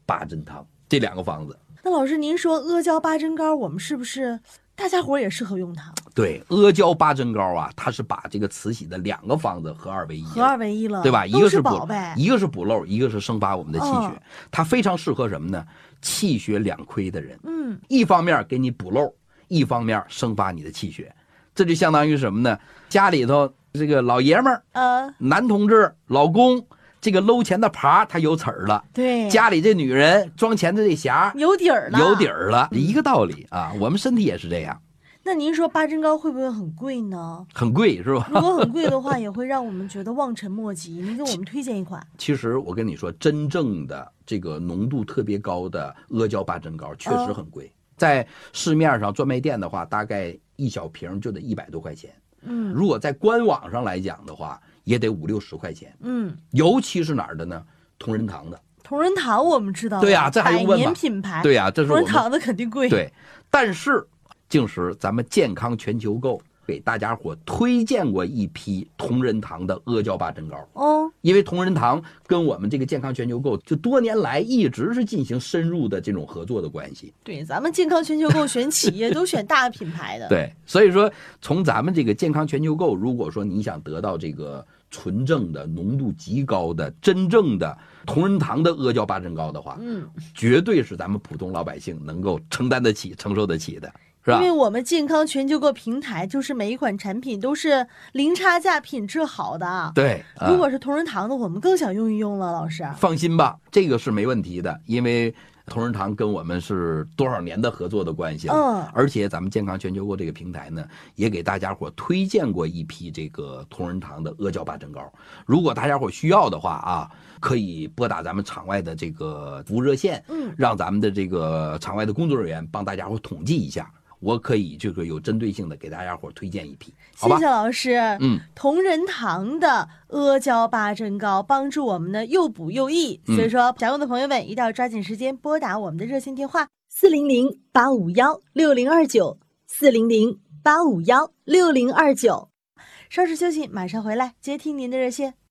八珍汤这2个方子。 那老师，您说阿胶八珍膏，我们是不是大家伙也适合用它？ 对，阿胶八珍膏啊，它是把这个慈禧的2个方子合二为一了，对吧？一个是宝贝， 一个是补漏，一个是生发我们的气血，它非常适合什么呢？气血两亏的人，一方面给你补漏，一方面生发你的气血，这就相当于什么呢？家里头这个老爷们儿，男同志、老公。这个搂钱的耙它有齿儿了， 对， 家里这女人装钱的这匣有底儿了，一个道理啊。我们身体也是这样。 那您说八珍膏会不会很贵呢？ 很贵是吧？ 如果很贵的话，也会让我们觉得望尘莫及。您给我们推荐一款。 其实我跟你说，真正的这个浓度特别高的阿胶八珍膏确实很贵，在市面上专卖店的话，大概1小瓶就得100多块钱。如果在官网上来讲的话，也得50、60块钱。尤其是哪儿的呢？同仁堂的。 同仁堂我们知道， 对呀，这还用问吗？ 百年品牌， 对呀，这是同仁堂的肯定贵。 对，但是竟是咱们健康全球购给大家伙推荐过一批同仁堂的阿胶八珍膏。因为同仁堂跟我们这个健康全球购就多年来一直是进行深入的这种合作的关系。 对，咱们健康全球购选企业都选大品牌的。 对，所以说从咱们这个健康全球购，如果说你想得到这个纯正的浓度极高的真正的同仁堂的阿胶八珍膏的话，绝对是咱们普通老百姓能够承担得起、承受得起的。 因为我们健康全球购平台就是每一款产品都是零差价、品质好的。 对， 如果是同仁堂的，我们更想用一用了。老师放心吧，这个是没问题的，因为同仁堂跟我们是多少年的合作的关系了。而且咱们健康全球购这个平台呢，也给大家伙推荐过一批这个同仁堂的阿胶八珍膏。如果大家伙需要的话啊，可以拨打咱们场外的这个服务热线，让咱们的这个场外的工作人员帮大家伙统计一下。我可以这个有针对性的给大家伙推荐一批，好吧？ 谢谢老师。同仁堂的阿胶八珍膏帮助我们呢又补又益，所以说想用的朋友们一定要抓紧时间拨打我们的热线电话400-851-6029，400-851-6029。稍事休息，马上回来接听您的热线。